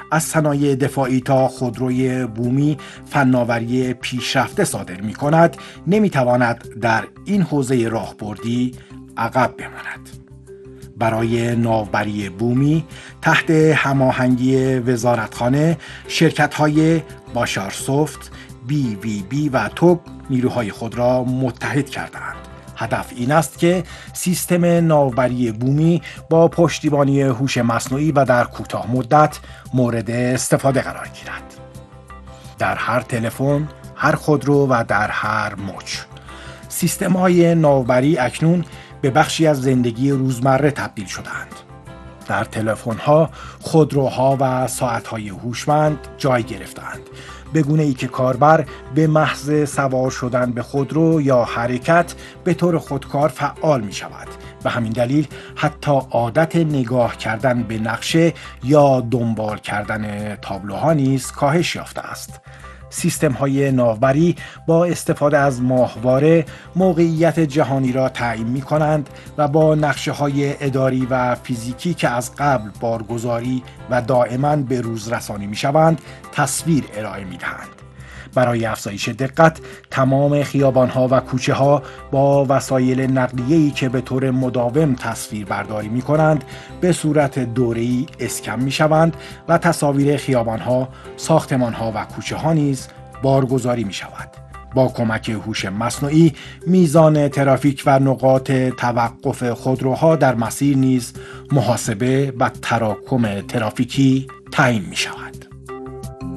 از صنایع دفاعی تا خودروی بومی فناوری پیشرفته صادر می کند، نمی تواند در این حوزه راهبردی عقب بماند. برای ناوبری بومی تحت هماهنگی وزارتخانه شرکت‌های باشارسوفت، BVB و توگ نیروهای خود را متحد کردند. هدف این است که سیستم ناوبری بومی با پشتیبانی هوش مصنوعی و در کوتاه مدت مورد استفاده قرار گیرد. در هر تلفن، هر خودرو و در هر مچ. سیستم‌های ناوبری اکنون به بخشی از زندگی روزمره تبدیل شدند. در تلفن‌ها، خودروها و ساعت‌های هوشمند جای گرفتند، به گونه‌ای که کاربر به محض سوار شدن به خودرو یا حرکت به طور خودکار فعال می‌شود. به همین دلیل حتی عادت نگاه کردن به نقشه یا دنبال کردن تابلوها نیز کاهش یافته است. سیستم‌های ناوبری با استفاده از ماهواره موقعیت جهانی را تعیین می‌کنند و با نقشه‌های اداری و فیزیکی که از قبل بارگذاری و دائما به روز رسانی می‌شوند، تصویر ارائه می‌دهند. برای افزایش دقت، تمام خیابان‌ها و کوچه‌ها با وسایل نقلیه‌ای که به طور مداوم تصویر برداری می‌کنند، به صورت دوره‌ای اسکن می‌شوند و تصاویر خیابان‌ها، ساختمان‌ها و کوچه‌ها نیز بارگذاری می‌شود. با کمک هوش مصنوعی، میزان ترافیک و نقاط توقف خودروها در مسیر نیز محاسبه و تراکم ترافیکی تعیین می‌شود.